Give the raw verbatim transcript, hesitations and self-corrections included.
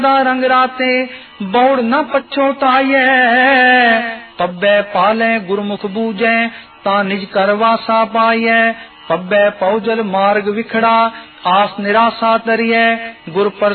रंग राते बौड़ न पछोताये, पब्बे पाले गुरमुख बूझे ता निज करवासा पाये, पब्बे पौजल मार्ग विखड़ा आस निराशा तरिये, गुर पर